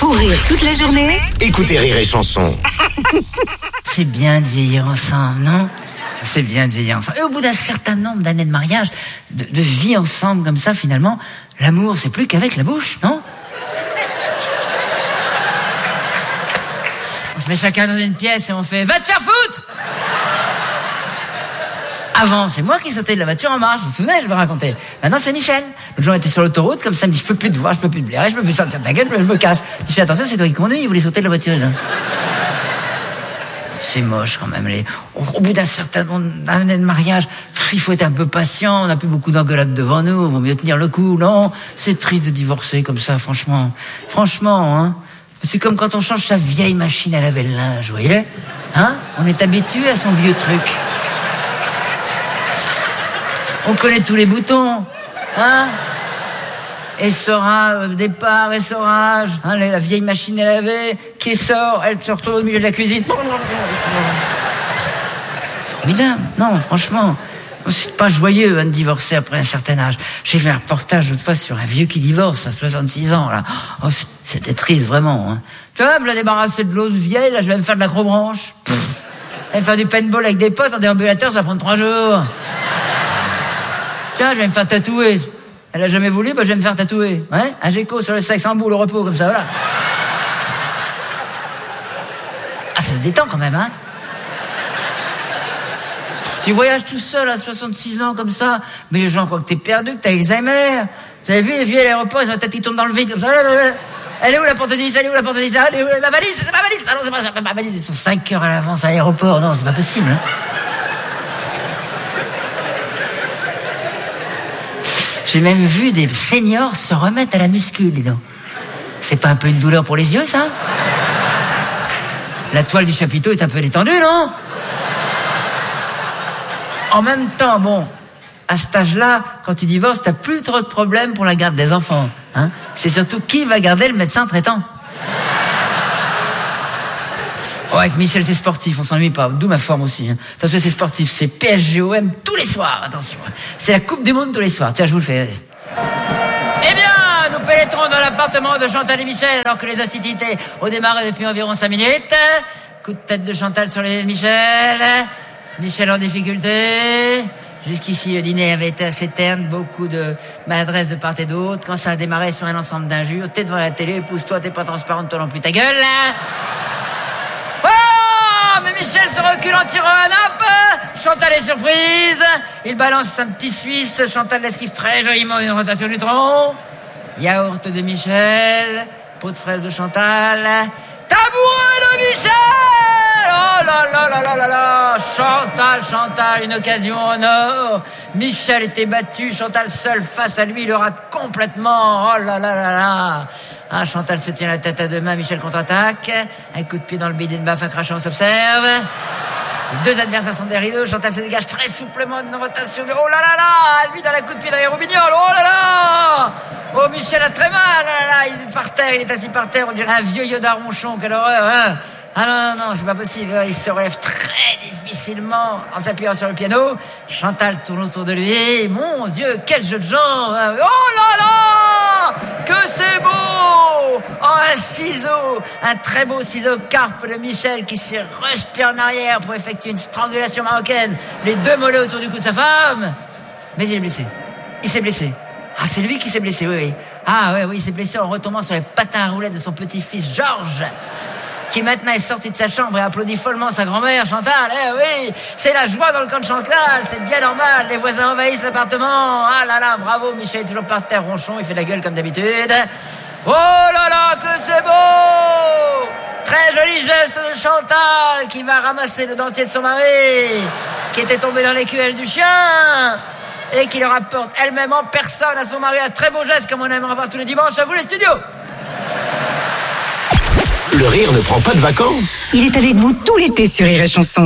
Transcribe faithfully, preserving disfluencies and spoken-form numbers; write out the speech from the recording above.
Pour rire toute la journée, Écoutez Rire et Chanson. C'est bien de vieillir ensemble, non? C'est bien de vieillir ensemble. Et au bout d'un certain nombre d'années de mariage, de, de vie ensemble comme ça, finalement, l'amour, c'est plus qu'avec la bouche, non? On se met chacun dans une pièce et on fait « Va te faire foutre !» Avant, c'est moi qui sautais de la voiture en marche, vous vous souvenez, je vous racontais. Maintenant, c'est Michel. L'autre jour, on était sur l'autoroute, comme ça, il me dit « Je peux plus te voir, je peux plus te blairer, je peux plus sortir de ta gueule, je me casse. » Je dis « Attention, c'est toi qui conduis, il voulait sauter de la voiture. » C'est moche quand même. Les... Au bout d'un certain nombre d'années de mariage, il faut être un peu patient, on n'a plus beaucoup d'engueulades devant nous, il vaut mieux tenir le coup, non? C'est triste de divorcer comme ça, franchement. Franchement, hein. C'est comme quand on change sa vieille machine à laver le linge, vous voyez? Hein? On est habitué à son vieux truc. On connaît tous les boutons, hein? Essorage, départ, essorage, hein, la vieille machine à laver qui sort, elle se retrouve au milieu de la cuisine. Formidable, non, franchement, c'est pas joyeux hein, de divorcer après un certain âge. J'ai vu un reportage l'autre fois sur un vieux qui divorce à soixante-six ans, là. Oh, c'était triste, vraiment. Hein. Tu vois, je l'ai débarrassé de l'autre vieille, là, je vais me faire de l'acrobranche. Je vais me faire du paintball avec des postes en déambulateur, ça va prendre trois jours. Tiens, je vais me faire tatouer. Elle a jamais voulu, bah je vais me faire tatouer. Ouais, un géco sur le sexe en boule au repos, comme ça, voilà. Ah, ça se détend quand même, hein. Tu voyages tout seul à soixante-six ans, comme ça, mais les gens croient que t'es perdu, que t'as Alzheimer. Vous avez vu les vieux à l'aéroport, ils ont la tête qui tourne dans le vide, comme ça. Elle est où la porte dix? Elle est où la porte dix? Elle est où ma valise? C'est ma valise! Ah non, c'est pas ça, ma valise. Ils sont cinq heures à l'avance à l'aéroport. Non, c'est pas possible, hein. J'ai même vu des seniors se remettre à la muscu, dis donc. C'est pas un peu une douleur pour les yeux, ça? La toile du chapiteau est un peu détendue, non? En même temps, bon, à cet âge-là, quand tu divorces, t'as plus trop de problèmes pour la garde des enfants. Hein? C'est surtout qui va garder le médecin traitant. Oh, avec Michel, c'est sportif, on s'ennuie pas. D'où ma forme aussi. Hein. Attention, c'est sportif, c'est P S G O M tous les soirs, attention. C'est la Coupe du Monde tous les soirs. Tiens, je vous le fais. Allez. Eh bien, nous pénétrons dans l'appartement de Chantal et Michel alors que les hostilités ont démarré depuis environ cinq minutes. Coup de tête de Chantal sur les Michel. Michel en difficulté. Jusqu'ici, le dîner avait été assez terne, beaucoup de maladresse de part et d'autre. Quand ça a démarré sur un ensemble d'injures, t'es devant la télé, pousse-toi, t'es pas transparente, toi non plus, ta gueule, là. Mais Michel se recule en tirant un nappe. Chantal est surprise. Il balance un petit Suisse. Chantal l'esquive très joliment une rotation du tronc. Yaourt de Michel. Pot de fraise de Chantal. Tabouret de Michel. Oh là là là là là là. Chantal, Chantal, une occasion en or. Michel était battu. Chantal seule face à lui le rate complètement. Oh là là là là. Ah, Chantal se tient la tête à deux mains, Michel contre-attaque. Un coup de pied dans le bide, une baffe, un crachant, on s'observe. Les deux adversaires sont derrière eux. Chantal se dégage très souplement d'une rotation. Oh là là là, lui dans la coup de pied derrière Roubignol. Oh là là. Oh, Michel a très mal. Oh là là, il est par terre, il est assis par terre. On dirait un vieux Yoda ronchon. Quelle horreur, hein. Ah non, non, non, c'est pas possible. Il se relève très difficilement en s'appuyant sur le piano. Chantal tourne autour de lui. Mon Dieu, quel jeu de genre. Oh là là, que c'est beau. Oh, un ciseau, un très beau ciseau carpe de Michel qui s'est rejeté en arrière pour effectuer une strangulation marocaine. Les deux mollets autour du cou de sa femme. Mais il est blessé. Il s'est blessé. Ah, c'est lui qui s'est blessé, oui, oui. Ah, oui, oui, il s'est blessé en retombant sur les patins à roulettes de son petit-fils Georges, qui maintenant est sorti de sa chambre et applaudit follement sa grand-mère, Chantal. Eh oui, c'est la joie dans le camp de Chantal, c'est bien normal. Les voisins envahissent l'appartement. Ah là là, bravo, Michel est toujours par terre ronchon, il fait de la gueule comme d'habitude. Oh là là, que c'est beau! Très joli geste de Chantal qui va ramasser le dentier de son mari, qui était tombé dans l'écuelle du chien, et qui le rapporte elle-même en personne à son mari. Un très beau geste comme on aimerait voir tous les dimanches. À vous les studios! Le rire ne prend pas de vacances. il est avec vous tout l'été sur Rire et Chanson.